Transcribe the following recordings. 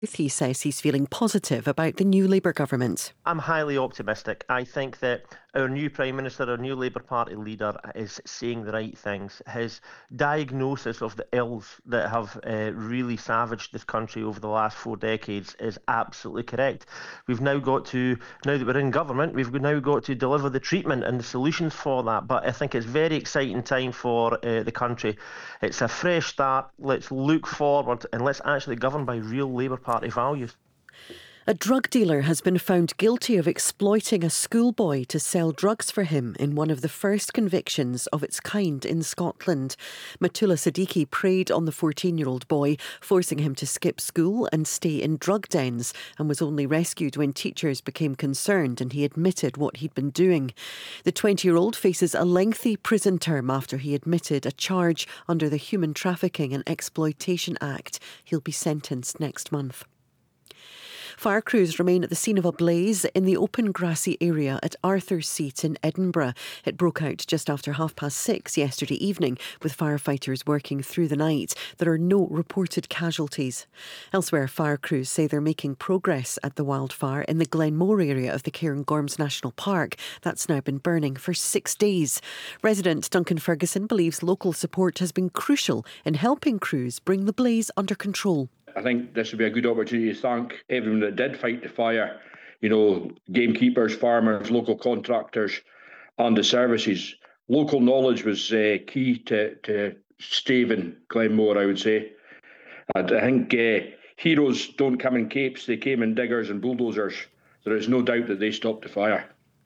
He says he's feeling positive about the new Labour government. I'm highly optimistic. I think that our new Prime Minister, our new Labour Party leader, is saying the right things. His diagnosis of the ills that have really savaged this country over the last 4 decades is absolutely correct. Now that we're in government, we've now got to deliver the treatment and the solutions for that. But I think it's a very exciting time for the country. It's a fresh start. Let's look forward and let's actually govern by real Labour Party values. A drug dealer has been found guilty of exploiting a schoolboy to sell drugs for him in one of the first convictions of its kind in Scotland. Matula Siddiqui preyed on the 14-year-old boy, forcing him to skip school and stay in drug dens, and was only rescued when teachers became concerned and he admitted what he'd been doing. The 20-year-old faces a lengthy prison term after he admitted a charge under the Human Trafficking and Exploitation Act. He'll be sentenced next month. Fire crews remain at the scene of a blaze in the open grassy area at Arthur's Seat in Edinburgh. It broke out just after 6:30 yesterday evening, with firefighters working through the night. There are no reported casualties. Elsewhere, fire crews say they're making progress at the wildfire in the Glenmore area of the Cairngorms National Park. That's now been burning for 6 days. Resident Duncan Ferguson believes local support has been crucial in helping crews bring the blaze under control. I think this would be a good opportunity to thank everyone that did fight the fire. You know, gamekeepers, farmers, local contractors and the services. Local knowledge was key to staving Glenmore, I would say. And I think heroes don't come in capes, they came in diggers and bulldozers. There is no doubt that they stopped the fire.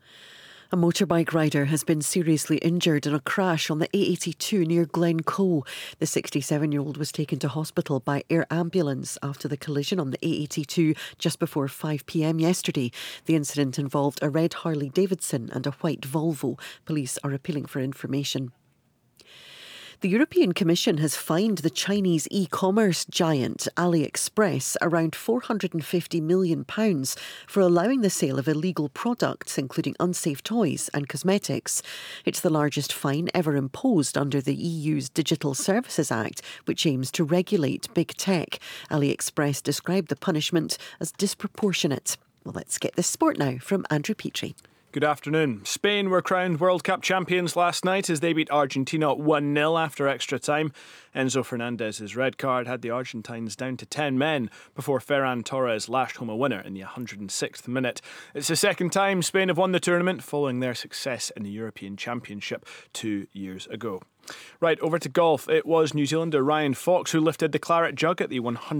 A motorbike rider has been seriously injured in a crash on the A82 near Glencoe. The 67-year-old was taken to hospital by air ambulance after the collision on the A82 just before 5 p.m. yesterday. The incident involved a red Harley Davidson and a white Volvo. Police are appealing for information. The European Commission has fined the Chinese e-commerce giant AliExpress around £450 million for allowing the sale of illegal products, including unsafe toys and cosmetics. It's the largest fine ever imposed under the EU's Digital Services Act, which aims to regulate big tech. AliExpress described the punishment as disproportionate. Well, let's get this sport now from Andrew Petrie. Good afternoon. Spain were crowned World Cup champions last night as they beat Argentina 1-0 after extra time. Enzo Fernandez's red card had the Argentines down to 10 men before Ferran Torres lashed home a winner in the 106th minute. It's the second time Spain have won the tournament following their success in the European Championship 2 years ago. Right, over to golf. It was New Zealander Ryan Fox who lifted the claret jug at the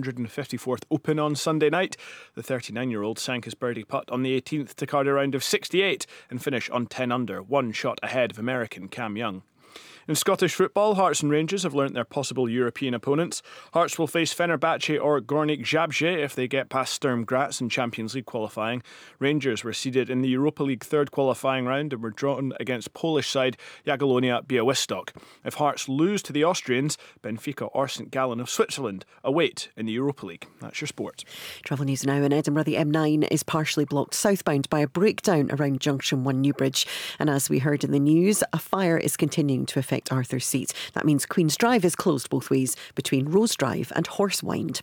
154th Open on Sunday night. The 39-year-old sank his birdie putt on the 18th to card a round of 68 and finish on 10 under, one shot ahead of American Cam Young. In Scottish football, Hearts and Rangers have learnt their possible European opponents. Hearts will face Fenerbahce or Gornik Zabrze if they get past Sturm Graz in Champions League qualifying. Rangers were seeded in the Europa League third qualifying round and were drawn against Polish side Jagiellonia Białystok. If Hearts lose to the Austrians, Benfica or St Gallen of Switzerland await in the Europa League. That's your sport. Travel news now in Edinburgh. The M9 is partially blocked southbound by a breakdown around Junction 1 Newbridge. And as we heard in the news, a fire is continuing to affect Arthur's Seat. That means Queen's Drive is closed both ways between Rose Drive and Horsewind.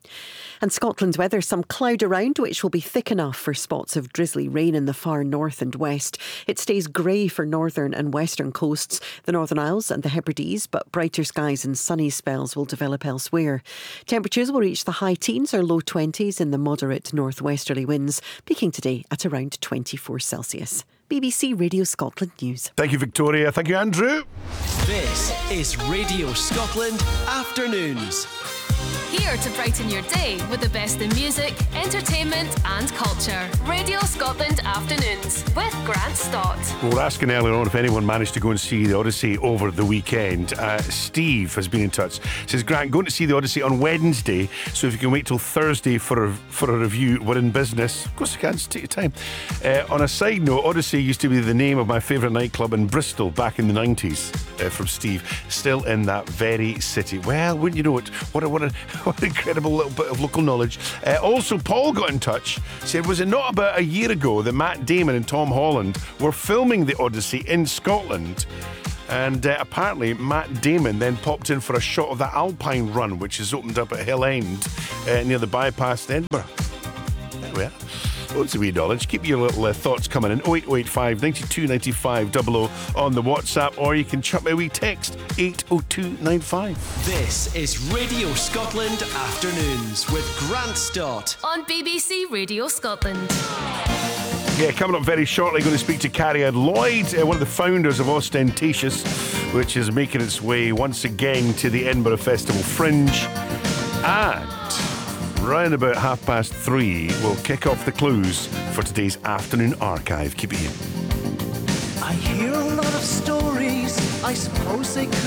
And Scotland's weather, some cloud around, which will be thick enough for spots of drizzly rain in the far north and west. It stays grey for northern and western coasts, the Northern Isles and the Hebrides, but brighter skies and sunny spells will develop elsewhere. Temperatures will reach the high teens or low 20s in the moderate northwesterly winds, peaking today at around 24 Celsius. BBC Radio Scotland News. Thank you, Victoria. Thank you, Andrew. This is Radio Scotland Afternoons. Here to brighten your day with the best in music, entertainment and culture. Radio Scotland Afternoons with Grant Stott. We were asking earlier on if anyone managed to go and see the Odyssey over the weekend. Steve has been in touch. Says, Grant, going to see the Odyssey on Wednesday, so if you can wait till Thursday for a review, we're in business. Of course you can, just take your time. On a side note, Odyssey used to be the name of my favourite nightclub in Bristol back in the 90s. From Steve, still in that very city. Well, wouldn't you know it? What an incredible little bit of local knowledge. Also, Paul got in touch, said, was it not about a year ago that Matt Damon and Tom Holland were filming the Odyssey in Scotland? And apparently Matt Damon then popped in for a shot of the Alpine Run, which is opened up at Hill End near the bypass in Edinburgh. There we are. Loads of wee knowledge. Keep your little thoughts coming in. 0885 92 95 00 on the WhatsApp, or you can chuck me a wee text 80295. This is Radio Scotland Afternoons with Grant Stott on BBC Radio Scotland. Yeah, coming up very shortly, going to speak to Carrie Ann Lloyd, one of the founders of Ostentatious, which is making its way once again to the Edinburgh Festival Fringe. And round about 3:30, we'll kick off the clues for today's afternoon archive. Keep it here. I hear a lot of stories, I suppose they could